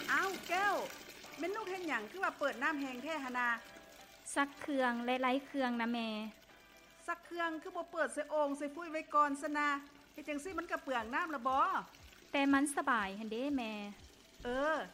อ้าวแก้วแม่นลูกเฮ็ดหยังคือว่าเปิดน้ำแห้งแท้หนนาซักเครื่องและไร้เครื่องนะแม่ซักเครื่องคือบ่เปิดใส่โอ่งใส่ฟุ้ยไว้ก่อนซะนะเฮ็ดจังซี่มันก็เปลืองน้ำละบ่แต่มันสบายหั่นเด้แม่